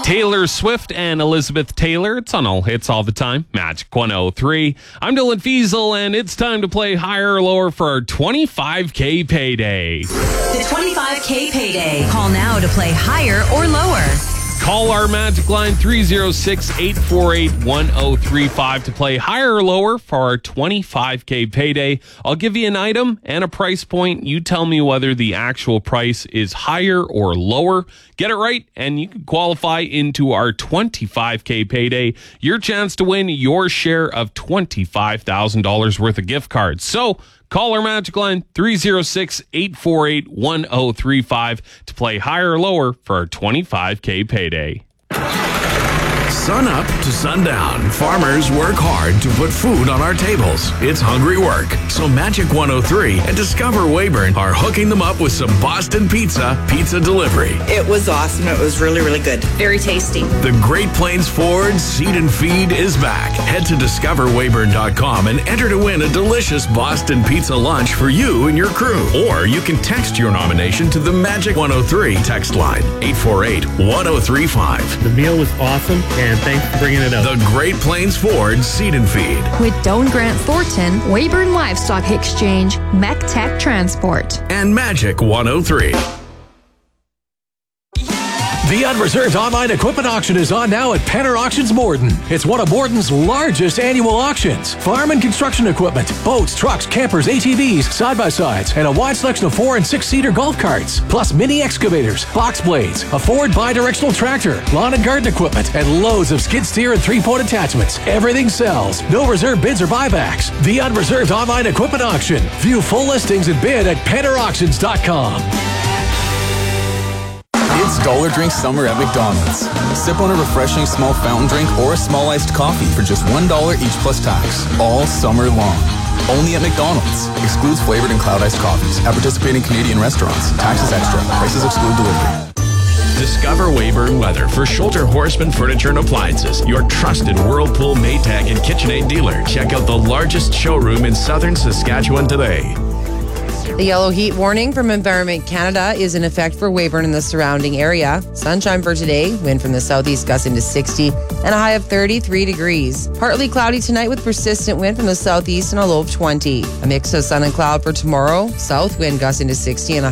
Taylor Swift and Elizabeth Taylor. It's on all hits all the time. Magic 103. I'm Dylan Fiesel, and it's time to play higher or lower for our $25K payday. The $25K payday. Call now to play higher or lower. Call our Magic line 306-848-1035 to play higher or lower for our $25K payday. I'll give you an item and a price point. You tell me whether the actual price is higher or lower. Get it right, and you can qualify into our $25K payday. Your chance to win your share of $25,000 worth of gift cards. So, call our Magic line 306-848-1035 to play higher or lower for our $25K payday. Sun up to sundown, farmers work hard to put food on our tables. It's hungry work. So Magic 103 and Discover Weyburn are hooking them up with some Boston pizza delivery. It was awesome. It was really, really good. Very tasty. The Great Plains Ford Seed and Feed is back. Head to discoverweyburn.com and enter to win a delicious Boston pizza lunch for you and your crew. Or you can text your nomination to the Magic 103 text line, 848-1035. The meal was awesome, and thanks for bringing it up. The Great Plains Ford Seed and Feed. With Doan Grant Thornton, Weyburn Livestock Exchange, MECTech Transport. And Magic 103. The Unreserved Online Equipment Auction is on now at Penner Auctions Morden. It's one of Morden's largest annual auctions. Farm and construction equipment, boats, trucks, campers, ATVs, side-by-sides, and a wide selection of 4- and 6-seater golf carts. Plus mini excavators, box blades, a Ford bi-directional tractor, lawn and garden equipment, and loads of skid steer and 3-point attachments. Everything sells. No reserve bids or buybacks. The Unreserved Online Equipment Auction. View full listings and bid at PennerAuctions.com. It's Dollar Drink Summer at McDonald's. Sip on a refreshing small fountain drink or a small iced coffee for just $1 each plus tax, all summer long. Only at McDonald's. Excludes flavored and cloud iced coffees at participating Canadian restaurants. Taxes extra. Prices exclude delivery. Discover Weyburn Weather for Schulter Horseman Furniture and Appliances, your trusted Whirlpool, Maytag, and KitchenAid dealer. Check out the largest showroom in southern Saskatchewan today. The yellow heat warning from Environment Canada is in effect for Weyburn and the surrounding area. Sunshine for today, wind from the southeast gusting to 60 and a high of 33 degrees. Partly cloudy tonight with persistent wind from the southeast and a low of 20. A mix of sun and cloud for tomorrow, south wind gusting to 60 and a